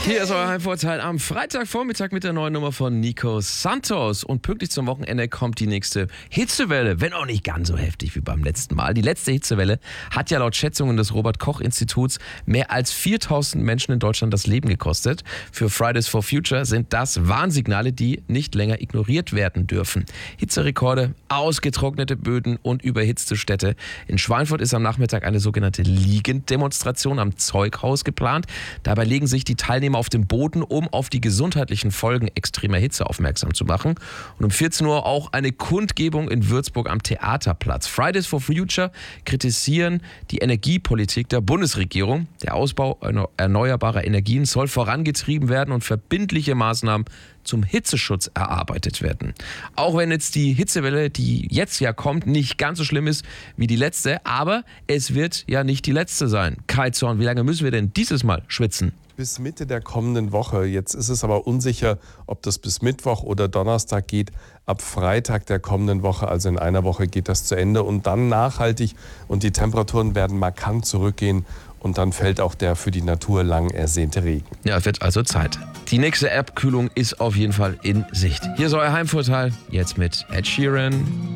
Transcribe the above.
Hier ist euer Heimvorteil am Freitagvormittag mit der neuen Nummer von Nico Santos. Und pünktlich zum Wochenende kommt die nächste Hitzewelle, wenn auch nicht ganz so heftig wie beim letzten Mal. Die letzte Hitzewelle hat ja laut Schätzungen des Robert-Koch-Instituts mehr als 4000 Menschen in Deutschland das Leben gekostet. Für Fridays for Future sind das Warnsignale, die nicht länger ignoriert werden dürfen. Hitzerekorde, ausgetrocknete Böden und überhitzte Städte. In Schweinfurt ist am Nachmittag eine sogenannte Liegenddemonstration am Zeughaus geplant. Dabei legen sich die Teilnehmer auf dem Boden, um auf die gesundheitlichen Folgen extremer Hitze aufmerksam zu machen. Und um 14 Uhr auch eine Kundgebung in Würzburg am Theaterplatz. Fridays for Future kritisieren die Energiepolitik der Bundesregierung. Der Ausbau erneuerbarer Energien soll vorangetrieben werden und verbindliche Maßnahmen zum Hitzeschutz erarbeitet werden. Auch wenn jetzt die Hitzewelle, die jetzt ja kommt, nicht ganz so schlimm ist wie die letzte, aber es wird ja nicht die letzte sein. Kai Zorn, wie lange müssen wir denn dieses Mal schwitzen? Bis Mitte der kommenden Woche. Jetzt ist es aber unsicher, ob das bis Mittwoch oder Donnerstag geht. Ab Freitag der kommenden Woche, also in einer Woche, geht das zu Ende und dann nachhaltig. Und die Temperaturen werden markant zurückgehen und dann fällt auch der für die Natur lang ersehnte Regen. Ja, wird also Zeit. Die nächste Abkühlung ist auf jeden Fall in Sicht. Hier ist euer Heimvorteil, jetzt mit Ed Sheeran.